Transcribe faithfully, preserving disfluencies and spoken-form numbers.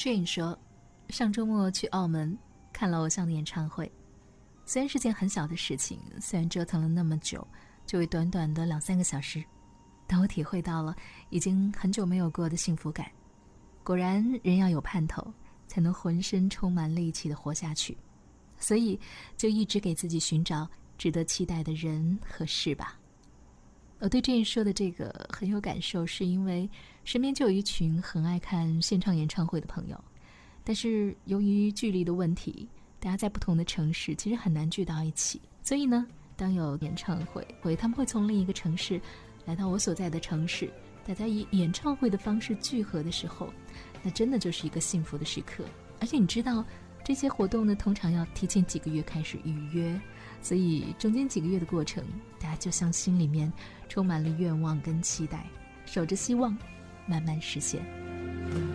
Jane 说，上周末去澳门看了偶像的演唱会，虽然是件很小的事情，虽然折腾了那么久，就为短短的两三个小时，但我体会到了已经很久没有过的幸福感。果然人要有盼头，才能浑身充满力气地活下去，所以就一直给自己寻找值得期待的人和事吧。我对Jane说的这个很有感受，是因为身边就有一群很爱看现场演唱会的朋友，但是由于距离的问题，大家在不同的城市其实很难聚到一起，所以呢，当有演唱会会他们会从另一个城市来到我所在的城市，大家以演唱会的方式聚合的时候，那真的就是一个幸福的时刻。而且你知道这些活动呢，通常要提前几个月开始预约，所以中间几个月的过程，大家就像心里面充满了愿望跟期待，守着希望慢慢实现。